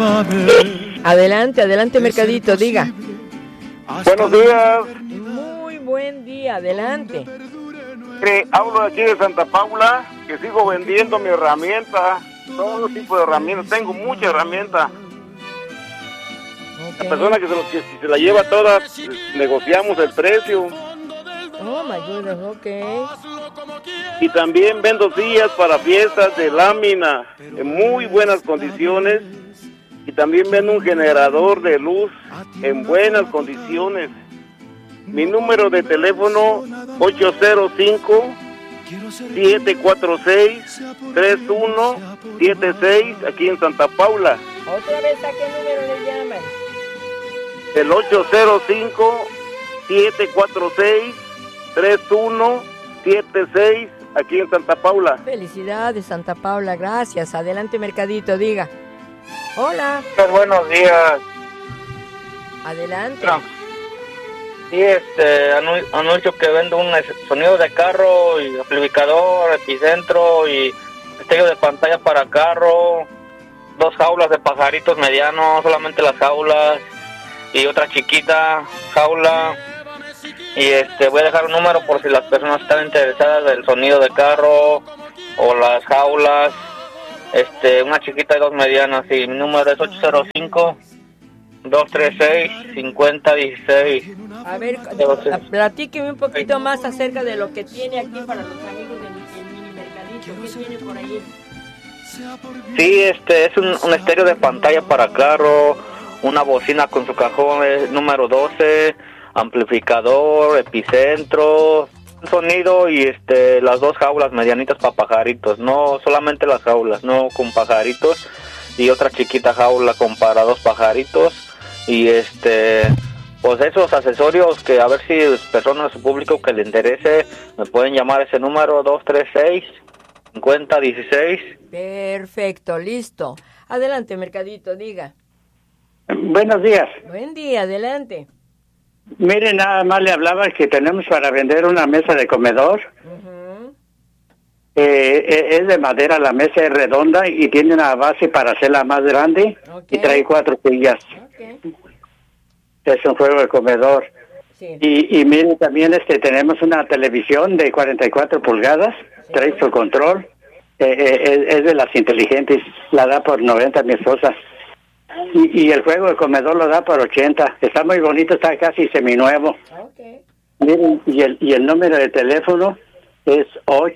Adelante, adelante, Mercadito, diga. Buenos días. Muy buen día, adelante. Hablo de aquí de Santa Paula, que sigo vendiendo mi herramienta, todo tipo de herramientas, tengo muchas herramientas. Okay. La persona que se la lleva toda, negociamos el precio. Oh, my goodness, ok. Y también vendo sillas para fiestas de lámina, en muy buenas condiciones. Y también vendo un generador de luz en buenas condiciones. Mi número de teléfono 805-746-3176, aquí en Santa Paula. ¿Otra vez a qué número le llaman? El 805-746-3176, aquí en Santa Paula. Felicidades, Santa Paula, gracias. Adelante, Mercadito, diga. Hola. Buenos días. Adelante. No. Sí, anuncio que vendo un sonido de carro y amplificador, epicentro y estéreo de pantalla para carro, 2 jaulas de pajaritos medianos, solamente las jaulas, y otra chiquita jaula. Y voy a dejar un número por si las personas están interesadas del sonido de carro o las jaulas, una chiquita y 2 medianas. Y mi número es 805-236-5016. A ver, platíqueme un poquito más acerca de lo que tiene aquí para los amigos de Mini Mercadito. ¿Qué tiene por ahí? Sí, es un estéreo de pantalla para carro, una bocina con su cajón número 12, amplificador, epicentro, sonido y las 2 jaulas medianitas para pajaritos, no solamente las jaulas, no con pajaritos, y otra chiquita jaula para 2 pajaritos y pues esos accesorios que a ver si personas o público que le interese me pueden llamar a ese número 236-5016. Perfecto, listo. Adelante, Mercadito, diga. Buenos días. Buen día, adelante. Mire, nada más le hablaba que tenemos para vender una mesa de comedor. Uh-huh. Es de madera, la mesa es redonda y tiene una base para hacerla más grande. Okay. Y trae 4 sillas. Okay. Es un juego de comedor. Sí. Y mire, también tenemos una televisión de 44 pulgadas, sí. Trae su control. Es de las inteligentes, la da por 90 mi esposa. Y el juego de comedor lo da por 80. Está muy bonito, está casi seminuevo. Okay. Miren, y el número de teléfono es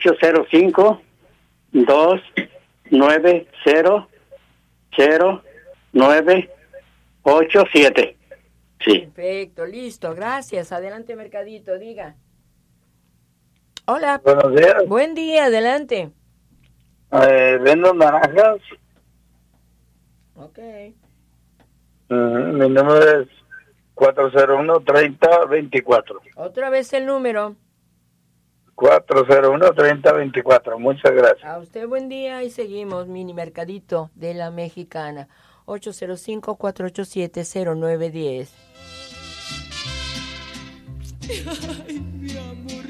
805-290-0987. Sí. Perfecto, listo, gracias. Adelante, Mercadito, diga. Hola. Buenos días. Buen día, adelante. Vendo naranjas. Ok. Mi número es 401-3024. Otra vez el número. 401-3024. Muchas gracias. A usted buen día y seguimos. Mini Mercadito de la Mexicana. 805-487-0910. Ay, mi amor.